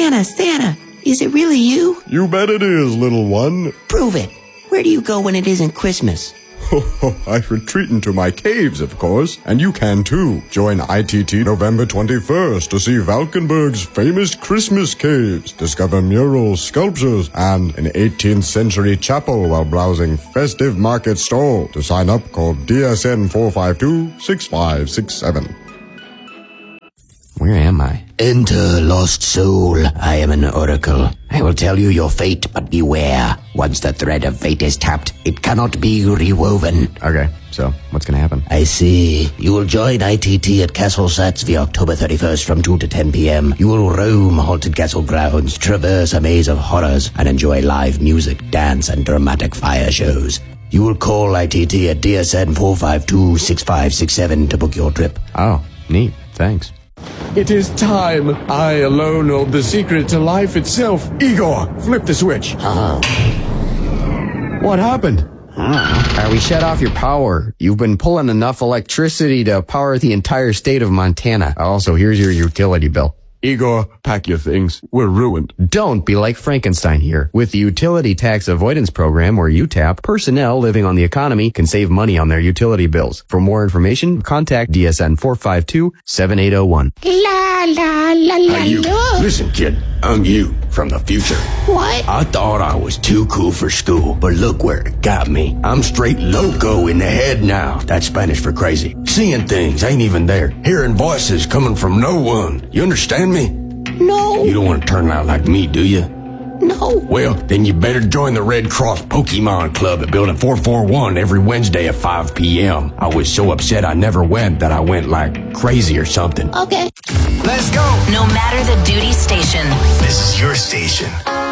Santa, is it really you? You bet it is, little one. Prove it. Where do you go when it isn't Christmas? I retreat into my caves, of course, and you can too. Join ITT November 21st to see Valkenburg's famous Christmas caves, discover murals, sculptures, and an 18th century chapel while browsing festive market stall. To sign up, call DSN 452-6567. Where am I? Enter, lost soul. I am an oracle. I will tell you your fate, but beware. Once the thread of fate is tapped, it cannot be rewoven. Okay, so what's gonna happen? I see. You will join ITT at Castle Satsby October 31st from 2 to 10 p.m. You will roam haunted castle grounds, traverse a maze of horrors, and enjoy live music, dance, and dramatic fire shows. You will call ITT at DSN 452-6567 to book your trip. Oh, neat. Thanks. It is time. I alone hold the secret to life itself. Igor, flip the switch. What happened? We shut off your power. You've been pulling enough electricity to power the entire state of Montana. Also, here's your utility bill. Igor, pack your things. We're ruined. Don't be like Frankenstein here. With the Utility Tax Avoidance Program, or UTAP, personnel living on the economy can save money on their utility bills. For more information, contact DSN 452-7801. La la la la. Hey, you. Listen, kid. I'm you from the future. What? I thought I was too cool for school, but look where it got me. I'm straight loco in the head now. That's Spanish for crazy. Seeing things ain't even there. Hearing voices coming from no one. You understand me? No. You don't want to turn out like me, do you? No. Well, then you better join the Red Cross Pokemon Club at Building 441 every Wednesday at 5 p.m. I was so upset I never went that I went like crazy or something. Okay. Let's go. No matter the duty station. This is your station.